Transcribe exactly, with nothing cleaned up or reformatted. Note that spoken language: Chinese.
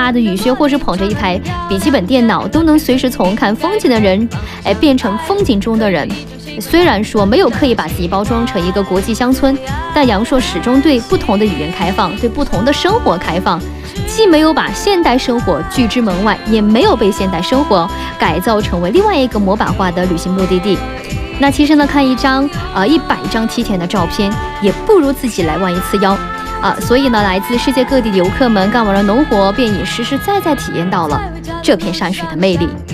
大的雨靴，或是捧着一台笔记本电脑，都能随时从看风景的人，哎，变成风景中的人。虽然说没有刻意把自己包装成一个国际乡村，但阳朔始终对不同的语言开放，对不同的生活开放，既没有把现代生活拒之门外，也没有被现代生活改造成为另外一个模板化的旅行目的地。那其实呢，看一张呃一百张梯田的照片，也不如自己来弯一次腰啊！所以呢，来自世界各地的游客们干完了农活，便也实实在在体验到了这片山水的魅力。